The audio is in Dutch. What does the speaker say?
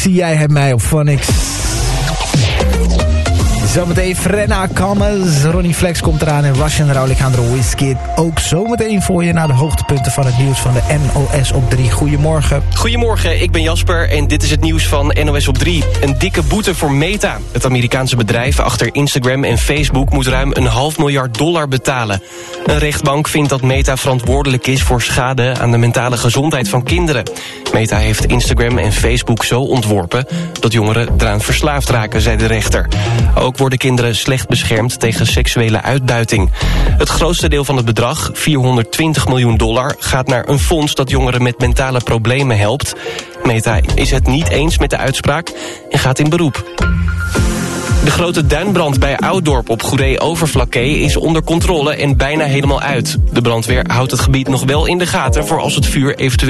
Zie jij het mij op Phonics. Zometeen Frenna Kammers, Ronnie Flex komt eraan en Russian en Alejandro Wizkid. Ook zometeen voor je naar de hoogtepunten van het nieuws van de NOS op 3. Goedemorgen. Goedemorgen, ik ben Jasper en dit is het nieuws van NOS op 3. Een dikke boete voor Meta. Het Amerikaanse bedrijf achter Instagram en Facebook moet ruim $500 miljoen betalen. Een rechtbank vindt dat Meta verantwoordelijk is voor schade aan de mentale gezondheid van kinderen. Meta heeft Instagram en Facebook zo ontworpen dat jongeren eraan verslaafd raken, zei de rechter. Ook worden kinderen slecht beschermd tegen seksuele uitbuiting. Het grootste deel van het bedrag, $420 miljoen, gaat naar een fonds dat jongeren met mentale problemen helpt. Meta is het niet eens met de uitspraak en gaat in beroep. De grote duinbrand bij Ouddorp op Goeree-Overflakkee is onder controle en bijna helemaal uit. De brandweer houdt het gebied nog wel in de gaten voor als het vuur eventueel